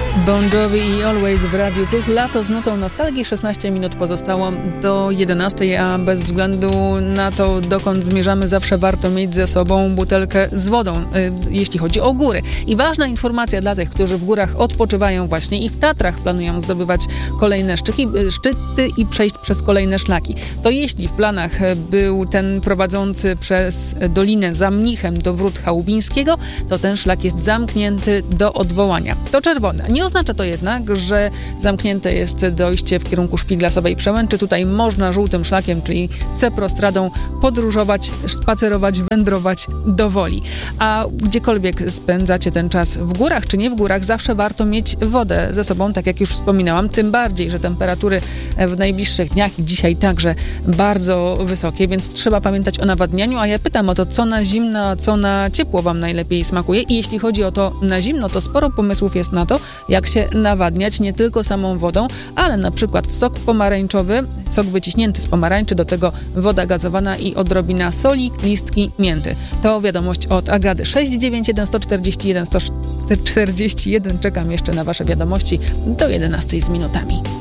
Bon Jovi i Always w Radiu Plus. Lato z nutą nostalgii. 16 minut pozostało do 11, a bez względu na to, dokąd zmierzamy, zawsze warto mieć ze sobą butelkę z wodą, jeśli chodzi o góry. I ważna informacja dla tych, którzy w górach odpoczywają właśnie i w Tatrach planują zdobywać kolejne szczyty i przejść przez kolejne szlaki. To jeśli w planach był ten prowadzący przez dolinę za Mnichem do Wrót Chałubińskiego, to ten szlak jest zamknięty do odwołania. To czerwone. Nie oznacza to jednak, że zamknięte jest dojście w kierunku Szpiglasowej Przełęczy. Tutaj można żółtym szlakiem, czyli Ceprostradą, podróżować, spacerować, wędrować do woli. A gdziekolwiek spędzacie ten czas, w górach czy nie w górach, zawsze warto mieć wodę ze sobą, tak jak już wspominałam. Tym bardziej, że temperatury w najbliższych dniach i dzisiaj także bardzo wysokie, więc trzeba pamiętać o nawadnianiu. A ja pytam o to, co na zimno, a co na ciepło wam najlepiej smakuje. I jeśli chodzi o to na zimno, to sporo pomysłów jest na to, jak się nawadniać nie tylko samą wodą, ale na przykład sok pomarańczowy, sok wyciśnięty z pomarańczy, do tego woda gazowana i odrobina soli, listki mięty. To wiadomość od Agady. 691 141 141. Czekam jeszcze na wasze wiadomości do 11 z minutami.